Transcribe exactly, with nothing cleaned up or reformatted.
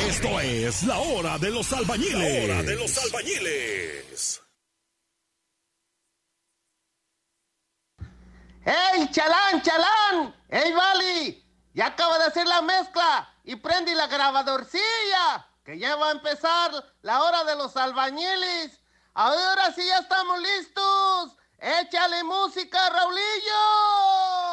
Esto es la hora de los albañiles. La hora de los albañiles. ¡Ey, chalán, chalán! ¡Ey, Vali! Ya acaba de hacer la mezcla y prende la grabadorcilla, que ya va a empezar la hora de los albañiles. Ahora sí ya estamos listos. ¡Échale música, Raulillo!